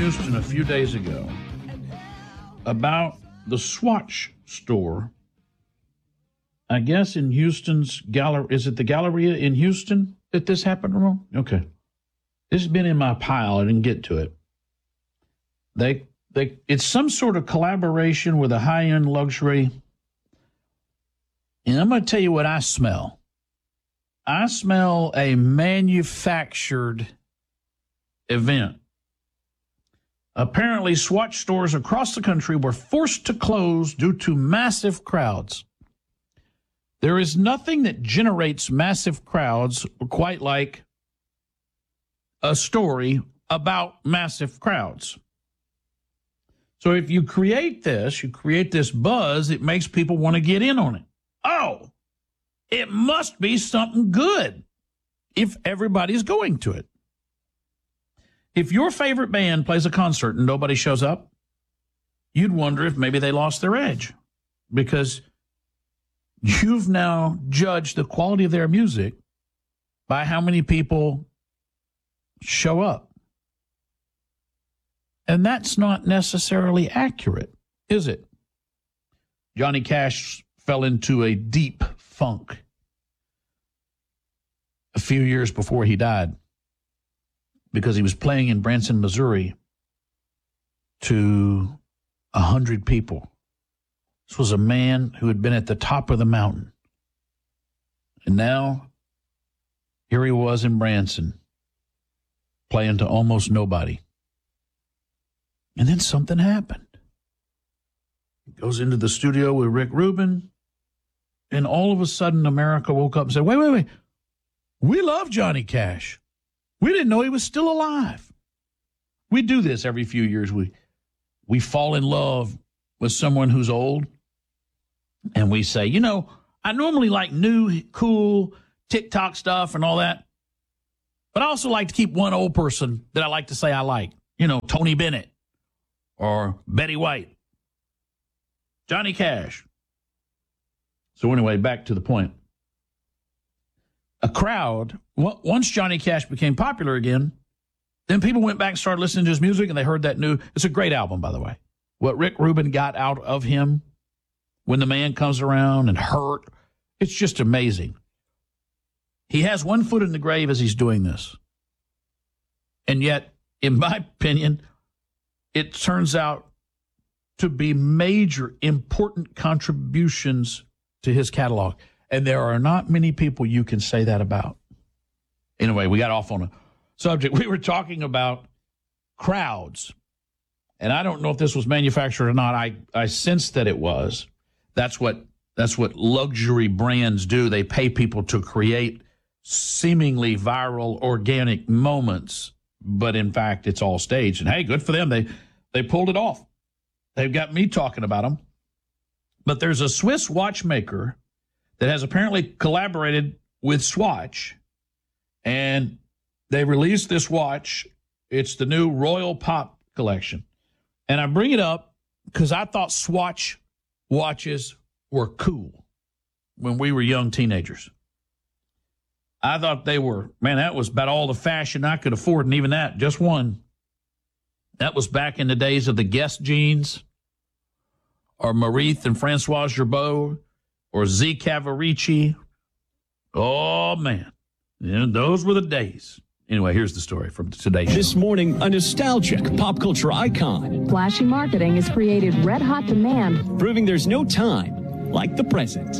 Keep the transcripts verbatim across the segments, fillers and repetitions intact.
Houston a few days ago about the Swatch store. I guess in Houston's gallery. Is it the Galleria in Houston that this happened, Ramon? Okay. This has been in my pile. I didn't get to it. They, they, it's some sort of collaboration with a high-end luxury. And I'm going to tell you what I smell. I smell a manufactured event. Apparently, Swatch stores across the country were forced to close due to massive crowds. There is nothing that generates massive crowds quite like a story about massive crowds. So if you create this, you create this buzz, it makes people want to get in on it. Oh, it must be something good if everybody's going to it. If your favorite band plays a concert and nobody shows up, you'd wonder if maybe they lost their edge, because you've now judged the quality of their music by how many people show up. And that's not necessarily accurate, is it? Johnny Cash fell into a deep funk a few years before he died because he was playing in Branson, Missouri to a hundred people. This was a man who had been at the top of the mountain. And now, here he was in Branson, playing to almost nobody. And then something happened. He goes into the studio with Rick Rubin, and all of a sudden, America woke up and said, wait, wait, wait. We love Johnny Cash. We didn't know he was still alive. We do this every few years. We, we fall in love with someone who's old, and we say, you know, I normally like new, cool TikTok stuff and all that, but I also like to keep one old person that I like to say I like. You know, Tony Bennett or Betty White. Johnny Cash. So anyway, back to the point. A crowd, once Johnny Cash became popular again, then people went back and started listening to his music, and they heard that new, it's a great album, by the way. What Rick Rubin got out of him, When the Man Comes Around and Hurt, it's just amazing. He has one foot in the grave as he's doing this. And yet, in my opinion, it turns out to be major, important contributions to his catalog. And there are not many people you can say that about. Anyway, we got off on a subject. We were talking about crowds. And I don't know if this was manufactured or not. I, I sensed that it was. That's what that's what luxury brands do. They pay people to create seemingly viral, organic moments. But in fact, it's all staged. And hey, good for them. They they pulled it off. They've got me talking about them. But there's a Swiss watchmaker that has apparently collaborated with Swatch. And they released this watch. It's the new Royal Pop collection. And I bring it up because I thought Swatch watches were cool when we were young teenagers. I thought they were, man, that was about all the fashion I could afford, and even that, just one. That was back in the days of the Guess jeans, or Marith and Francois Gerbeau, or Z Cavaricci. Oh, man. Yeah, those were the days. Anyway, here's the story from today's show. This morning, a nostalgic pop culture icon. Flashy marketing has created red-hot demand, proving there's no time like the present.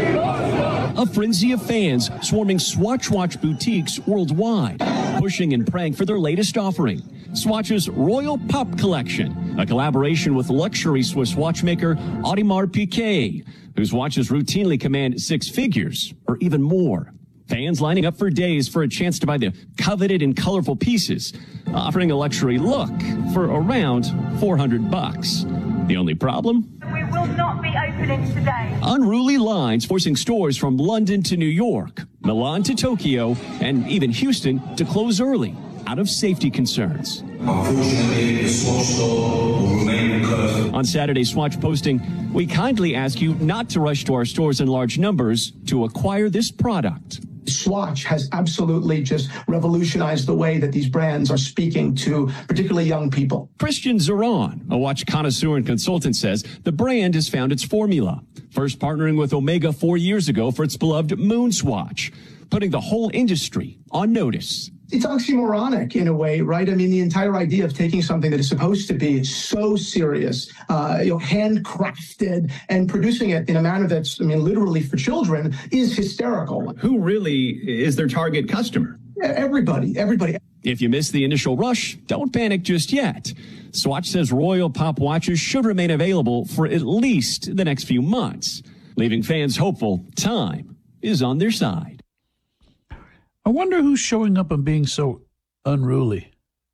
A frenzy of fans swarming Swatch watch boutiques worldwide, pushing and praying for their latest offering, Swatch's Royal Pop Collection, a collaboration with luxury Swiss watchmaker Audemars Piguet, whose watches routinely command six figures or even more. Fans lining up for days for a chance to buy the coveted and colorful pieces, offering a luxury look for around four hundred bucks. The only problem? We will not be opening today. Unruly lines forcing stores from London to New York, Milan to Tokyo, and even Houston to close early out of safety concerns. Unfortunately, the Swatch store will remain closed. On Saturday's Swatch posting, we kindly ask you not to rush to our stores in large numbers to acquire this product. Swatch has absolutely just revolutionized the way that these brands are speaking to particularly young people. Christian Zeron, a watch connoisseur and consultant, says the brand has found its formula, first partnering with Omega four years ago for its beloved Moon Swatch, putting the whole industry on notice. It's oxymoronic in a way, right? I mean, the entire idea of taking something that is supposed to be so serious, uh, you know, handcrafted, and producing it in a manner that's, I mean, literally for children is hysterical. Who really is their target customer? Everybody, everybody. If you missed the initial rush, don't panic just yet. Swatch says Royal Pop watches should remain available for at least the next few months, leaving fans hopeful time is on their side. I wonder who's showing up and being so unruly.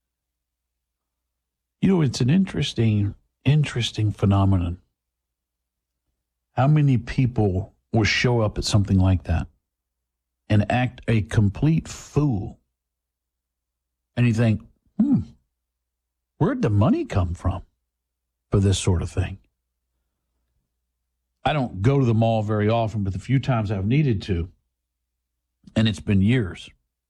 You know, it's an interesting, interesting phenomenon. How many people will show up at something like that and act a complete fool? And you think, hmm, where'd the money come from for this sort of thing? I don't go to the mall very often, but the few times I've needed to, and it's been years,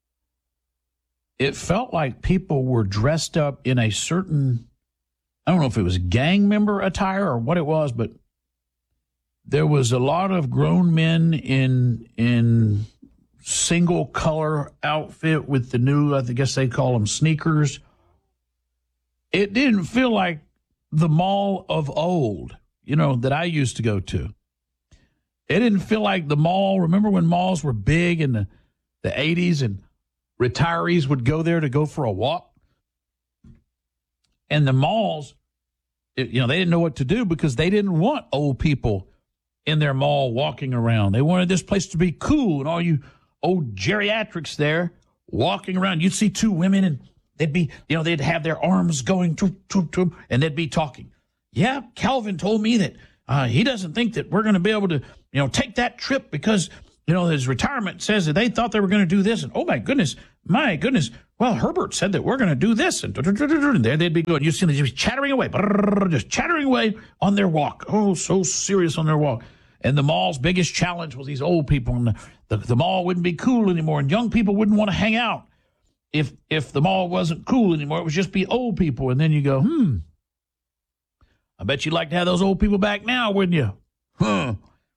it felt like people were dressed up in a certain, I don't know if it was gang member attire or what it was, but there was a lot of grown men in in single color outfit with the new, I guess they call them sneakers. It didn't feel like the mall of old, you know, that I used to go to. It didn't feel like the mall. Remember when malls were big in the, the eighties and retirees would go there to go for a walk? And the malls, it, you know, they didn't know what to do because they didn't want old people in their mall walking around. They wanted this place to be cool, and all you old geriatrics there walking around. You'd see two women and they'd be, you know, they'd have their arms going, toop, toop, toop, and they'd be talking. Yeah, Calvin told me that uh, he doesn't think that we're going to be able to, you know, take that trip because, you know, his retirement says that they thought they were going to do this. And, oh, my goodness, my goodness. Well, Herbert said that we're going to do this. And, and there they'd be going. You'd see them just chattering away, just chattering away on their walk. Oh, so serious on their walk. And the mall's biggest challenge was these old people. And the, the, the mall wouldn't be cool anymore. And young people wouldn't want to hang out if if the mall wasn't cool anymore. It would just be old people. And then you go, hmm, I bet you'd like to have those old people back now, wouldn't you? Huh.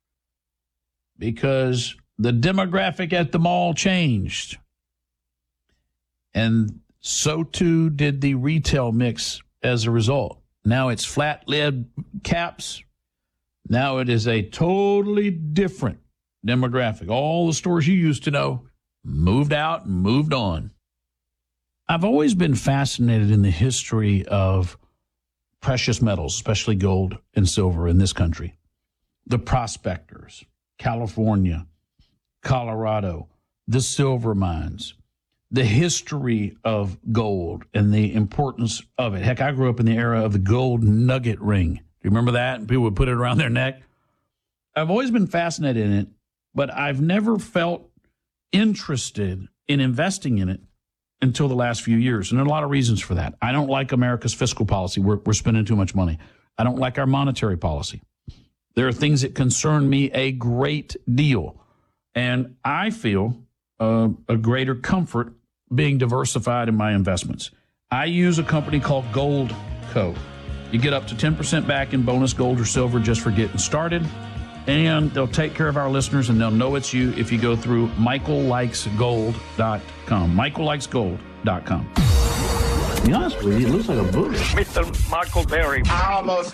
Because the demographic at the mall changed. And so too did the retail mix as a result. Now it's flat lid caps. Now it is a totally different demographic. All the stores you used to know moved out and moved on. I've always been fascinated in the history of precious metals, especially gold and silver in this country. The prospectors, California, Colorado, the silver mines, the history of gold and the importance of it. Heck, I grew up in the era of the gold nugget ring. Do you remember that? And people would put it around their neck. I've always been fascinated in it, but I've never felt interested in investing in it until the last few years. And there are a lot of reasons for that. I don't like America's fiscal policy. We're, we're spending too much money. I don't like our monetary policy. There are things that concern me a great deal. And I feel uh, a greater comfort being diversified in my investments. I use a company called Goldco. You get up to ten percent back in bonus gold or silver just for getting started. And they'll take care of our listeners, and they'll know it's you if you go through michael likes gold dot com. michael likes gold dot com. To be honest with you, it looks like a Buddha. Mister Michael Berry. I almost